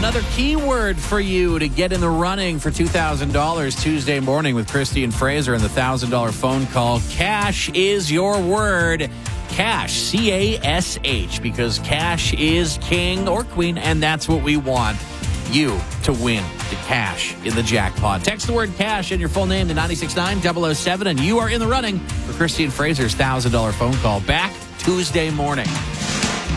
another keyword for you to get in the running for $2,000 Tuesday morning with Christy and Fraser and the $1,000 phone call. Cash is your word. Cash, C-A-S-H, because cash is king or queen, and that's what we want you to win, the cash in the jackpot. Text the word cash and your full name to 969-007, and you are in the running for Christy and Fraser's $1,000 phone call. Back Tuesday morning.